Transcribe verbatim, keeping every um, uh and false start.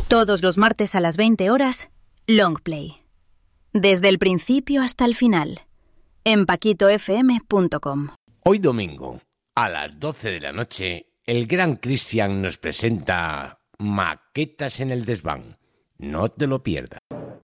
Todos los martes a las veinte horas, Longplay. Desde el principio hasta el final. En paquito f m punto com. Hoy domingo, a las doce de la noche, el gran Cristian nos presenta Maquetas en el Desván. No te lo pierdas.